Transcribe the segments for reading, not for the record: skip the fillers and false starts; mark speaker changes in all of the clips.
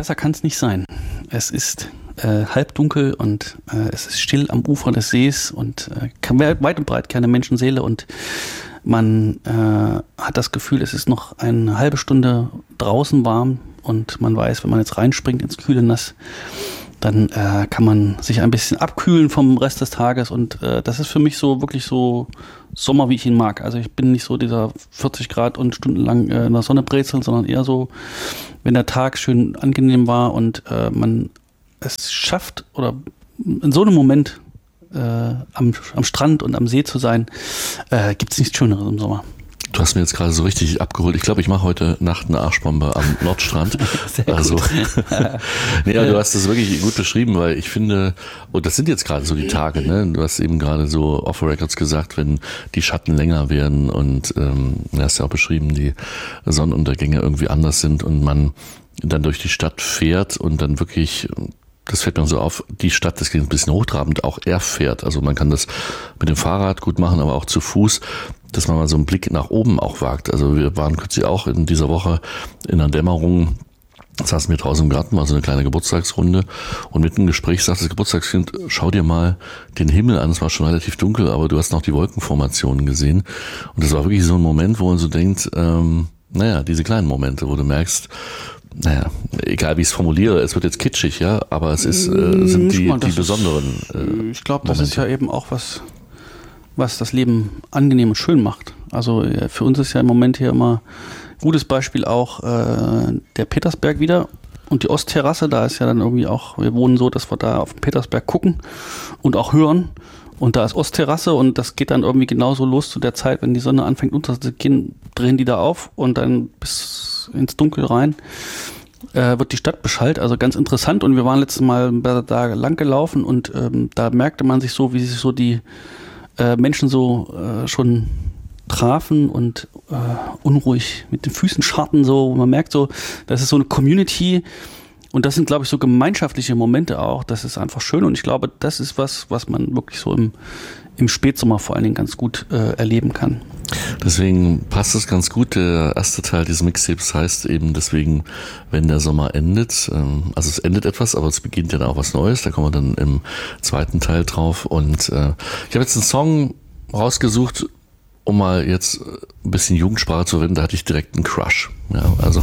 Speaker 1: besser kann es nicht sein. Es ist halbdunkel und es ist still am Ufer des Sees und weit und breit keine Menschenseele und man hat das Gefühl, es ist noch eine halbe Stunde draußen warm und man weiß, wenn man jetzt reinspringt ins kühle Nass, dann kann man sich ein bisschen abkühlen vom Rest des Tages und das ist für mich so wirklich so Sommer, wie ich ihn mag. Also ich bin nicht so dieser 40 Grad und stundenlang in der Sonne brezeln, sondern eher so, wenn der Tag schön angenehm war und man es schafft oder in so einem Moment am Strand und am See zu sein, gibt es nichts Schöneres im Sommer.
Speaker 2: Du hast mir jetzt gerade so richtig abgeholt. Ich glaube, ich mache heute Nacht eine Arschbombe am Nordstrand.
Speaker 1: Sehr gut.
Speaker 2: Also, nee, aber du hast das wirklich gut beschrieben, weil ich finde, und das sind jetzt gerade so die Tage, ne? Du hast eben gerade so off the records gesagt, wenn die Schatten länger werden und du hast ja auch beschrieben, die Sonnenuntergänge irgendwie anders sind und man dann durch die Stadt fährt und dann wirklich, das fällt mir so auf, die Stadt, das klingt ein bisschen hochtrabend, auch erfährt. Also man kann das mit dem Fahrrad gut machen, aber auch zu Fuß, dass man mal so einen Blick nach oben auch wagt. Also wir waren kürzlich auch in dieser Woche in einer Dämmerung, saßen wir draußen im Garten, war so eine kleine Geburtstagsrunde und mitten im Gespräch sagt das Geburtstagskind, schau dir mal den Himmel an, es war schon relativ dunkel, aber du hast noch die Wolkenformationen gesehen und das war wirklich so ein Moment, wo man so denkt, diese kleinen Momente, wo du merkst, egal wie ich es formuliere, es wird jetzt kitschig, ja, aber es ist, sind die besonderen
Speaker 1: ich glaube, das ist ja eben auch was das Leben angenehm und schön macht. Also für uns ist ja im Moment hier immer ein gutes Beispiel auch der Petersberg wieder und die Ostterrasse, da ist ja dann irgendwie auch, wir wohnen so, dass wir da auf den Petersberg gucken und auch hören und da ist Ostterrasse und das geht dann irgendwie genauso los zu der Zeit, wenn die Sonne anfängt unterzugehen, drehen die da auf und dann bis ins Dunkel rein wird die Stadt beschallt, also ganz interessant und wir waren letztes Mal da lang gelaufen und da merkte man sich so, wie sich so die Menschen so schon trafen und unruhig mit den Füßen scharten so, und man merkt so, das ist so eine Community und das sind, glaube ich, so gemeinschaftliche Momente auch, das ist einfach schön und ich glaube, das ist was man wirklich so im Spätsommer vor allen Dingen ganz gut erleben kann.
Speaker 2: Deswegen passt es ganz gut, der erste Teil dieses Mixtapes heißt eben deswegen, wenn der Sommer endet, also es endet etwas, aber es beginnt ja dann auch was Neues, da kommen wir dann im zweiten Teil drauf und ich habe jetzt einen Song rausgesucht, um mal jetzt ein bisschen Jugendsprache zu reden, da hatte ich direkt einen Crush, ja, also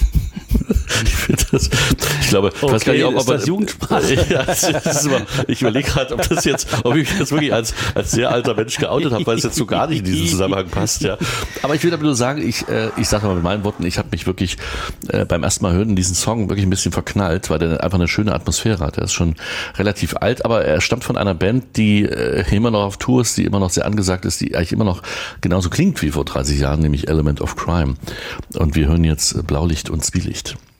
Speaker 2: ich finde das, ich glaube,
Speaker 1: okay, ich weiß gar nicht, ob das Jugendsprache?
Speaker 2: Ja, ich überlege gerade, ob ich mich jetzt wirklich als sehr alter Mensch geoutet habe, weil es jetzt so gar nicht in diesen Zusammenhang passt, ja. Aber ich will damit nur sagen, ich sage mal mit meinen Worten, ich habe mich wirklich beim ersten Mal hören in diesen Song wirklich ein bisschen verknallt, weil der einfach eine schöne Atmosphäre hat. Er ist schon relativ alt, aber er stammt von einer Band, die immer noch auf Tour ist, die immer noch sehr angesagt ist, die eigentlich immer noch genauso klingt wie vor 30 Jahren, nämlich Element of Crime. Und wir hören jetzt Blaulicht und Zwielicht.